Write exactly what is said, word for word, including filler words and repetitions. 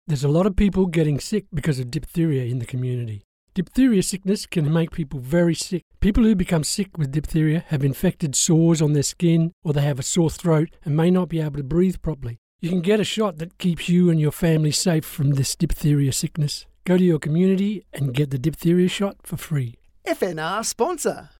There's a lot of people getting sick because of diphtheria in the community. Diphtheria sickness can make people very sick. People who become sick with diphtheria have infected sores on their skin, or they have a sore throat and may not be able to breathe properly. You can get a shot that keeps you and your family safe from this diphtheria sickness. Go to your community and get the diphtheria shot for free. F N R sponsor.